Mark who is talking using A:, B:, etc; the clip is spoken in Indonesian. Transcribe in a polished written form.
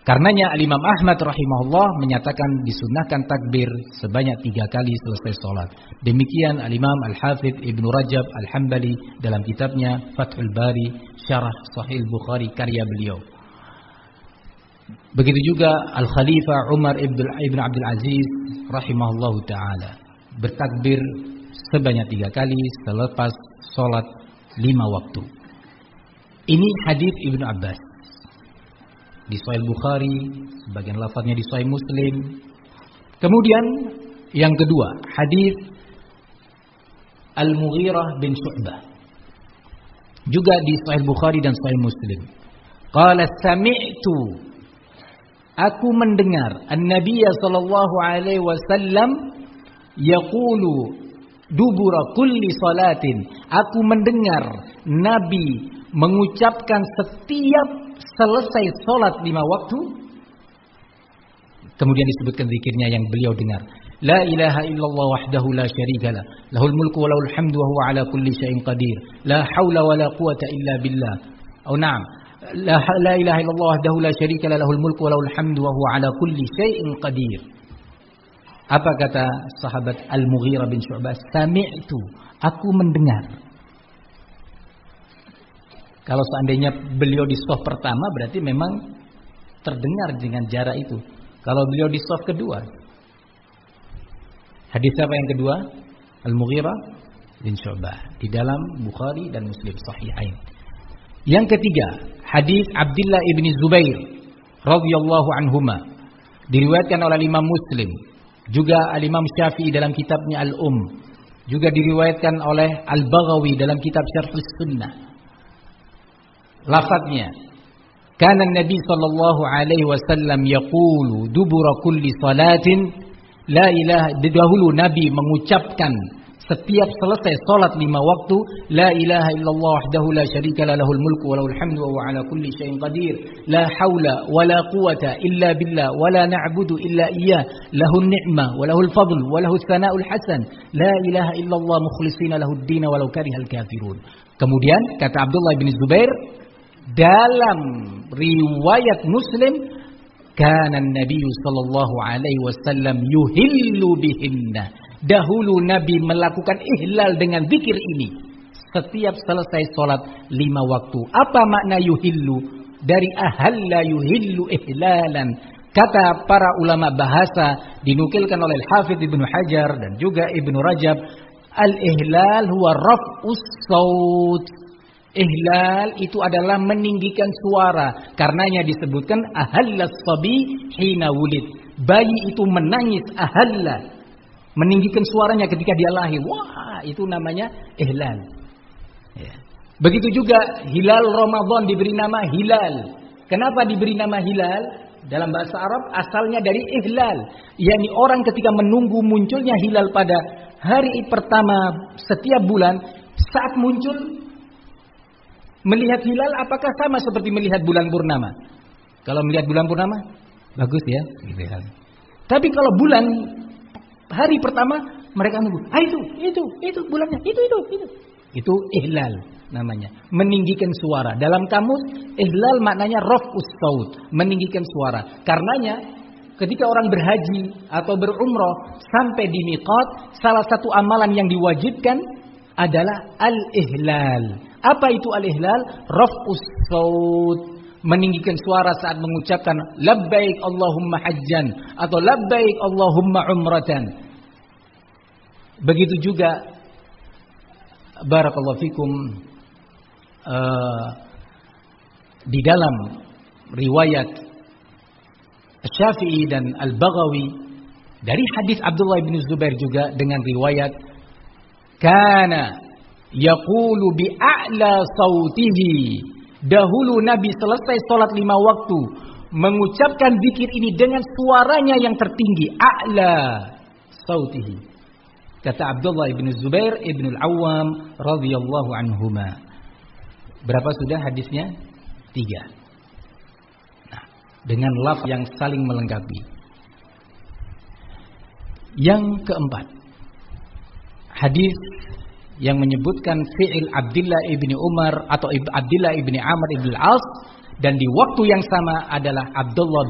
A: Karenanya Al-Imam Ahmad rahimahullah menyatakan disunahkan takbir sebanyak 3 kali selesai sholat. Demikian Al-Imam Al-Hafidh Ibnu Rajab Al-Hambali dalam kitabnya Fathul Bari Syarah Sahih Bukhari karya beliau. Begitu juga Al-Khalifah Umar Ibn Abdul Aziz rahimahullahu ta'ala bertakbir sebanyak 3 kali selepas sholat 5 waktu. Ini hadis Ibnu Abbas di Sahih Bukhari, sebagian lafaznya di Sahih Muslim. Kemudian yang kedua, hadis Al-Mughirah bin Syu'bah juga di Sahih Bukhari dan Sahih Muslim. Qala sami'tu, aku mendengar An-Nabiy sallallahu alaihi wasallam yaqulu dubura kulli salatin. Aku mendengar Nabi mengucapkan setiap selesai sholat 5 waktu. Kemudian disebutkan zikirnya yang beliau dengar. La ilaha illallah wahdahu la syarikalah, lahul mulku wa lahul hamdu wa huwa ala kulli syai'in qadir. La haula wa la quwata illa billah. Atau na'am. La ilaha illallah wahdahu la syarikalah, lahul mulku wa lahul hamdu wa huwa ala kulli syai'in qadir. Apa kata sahabat Al-Mughirah bin Syu'bah? Sami'tu, aku mendengar. Kalau seandainya beliau di shaf pertama berarti memang terdengar dengan jarak itu. Kalau beliau di shaf kedua. Hadis apa yang kedua? Al-Mughirah bin Syu'bah di dalam Bukhari dan Muslim Sahihain. Yang ketiga, hadis Abdullah ibn Zubair radhiyallahu anhuma diriwayatkan oleh Imam Muslim, juga Al-Imam Syafi'i dalam kitabnya Al-Umm, juga diriwayatkan oleh Al-Baghawi dalam kitab Syarh Sunnah. Lafadznya, kana Nabi sallallahu alaihi wasallam yaqulu dubura kulli salatin la ilaha, dahulu Nabi mengucapkan setiap selesai salat 5 waktu, la ilaha illallah wahdahu la syarikalah, lahul mulku wa lahul hamdu wa huwa ala kulli syai'in qadir, la haula wa la quwata illa billah wa la na'budu illa iyyah, lahun ni'mah wa lahul fadl wa lahus tsana'ul hasan, la ilaha illallah mukhlishina lahud din walau karihal kafirun. Kemudian kata Abdullah bin Zubair dalam riwayat Muslim, kana Nabi sallallahu alaihi wasallam yuhillu bihinna. Dahulu Nabi melakukan ihlal dengan zikir ini setiap selesai salat 5 waktu. Apa makna yuhillu? Dari ahalla yuhillu ihlalan. Kata para ulama bahasa dinukilkan oleh Al-Hafidz Ibnu Hajar dan juga Ibnu Rajab, al-ihlal huwa raf'us saut. Ihlal itu adalah meninggikan suara. Karenanya disebutkan ahallas sabi hina wulid. Bayi itu menangis ahalla, meninggikan suaranya ketika dia lahir. Wah, itu namanya ihlal. Ya. Begitu juga hilal Ramadan diberi nama hilal. Kenapa diberi nama hilal? Dalam bahasa Arab asalnya dari ihlal, yakni orang ketika menunggu munculnya hilal pada hari pertama setiap bulan, saat muncul melihat hilal apakah sama seperti melihat bulan purnama? Kalau melihat bulan purnama bagus ya, gitu ya. Tapi kalau bulan hari pertama mereka nunggu, itu bulannya, itu. Itu ihlal namanya, meninggikan suara. Dalam kamus ihlal maknanya raf'us saut, meninggikan suara. Karenanya ketika orang berhaji atau berumrah sampai di miqat, salah satu amalan yang diwajibkan adalah al-ihlal. Apa itu al-ihlal? Raf'us saut, meninggikan suara saat mengucapkan labbaik Allahumma hajjan atau labbaik Allahumma umratan. Begitu juga barakallahu fikum di dalam riwayat Syafi'i dan Al-Baghawi dari hadis Abdullah bin Zubair juga dengan riwayat kana yaqulu bi a'la sautihi. Dahulu Nabi selesai salat 5 waktu mengucapkan zikir ini dengan suaranya yang tertinggi, a'la sautihi. Kata Abdullah bin Zubair ibn al-Awwam radhiyallahu anhuma. Berapa sudah hadisnya? 3. Nah, dengan lafaz yang saling melengkapi. Yang keempat, hadis yang menyebutkan fi'il Abdullah ibni Umar atau Abdullah ibni Amr ibn al-As, dan di waktu yang sama adalah Abdullah